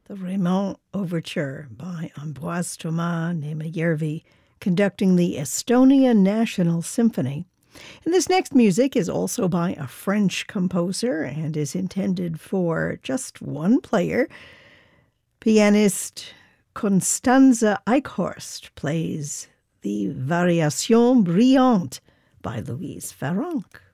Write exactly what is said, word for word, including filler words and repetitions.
The Raymond Overture by Ambroise Thomas Nemijervi, conducting the Estonia National Symphony. And this next music is also by a French composer and is intended for just one player. Pianist Constanze Eichhorst plays the Variation Brillante by Louise Farrenc.